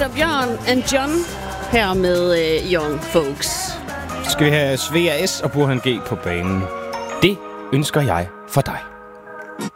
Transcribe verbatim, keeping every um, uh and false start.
Peter, Bjørn and John her med uh, Young Folks. Skal vi have Svea S og Burhan G på banen? Det ønsker jeg for dig.